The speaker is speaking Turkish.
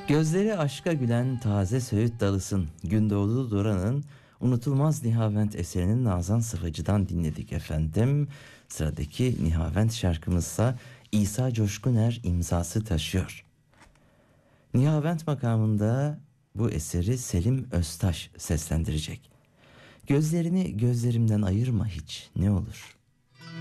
Gözleri aşka gülen taze söğüt dalısın. Gündoğdu Duran'ın unutulmaz Nihavent eserinin Nazan Sıvacı'dan dinledik efendim. Sıradaki Nihavent şarkımızsa İsa Coşkuner imzası taşıyor. Nihavent makamında bu eseri Selim Öztaş seslendirecek. Gözlerini gözlerimden ayırma hiç, ne olur.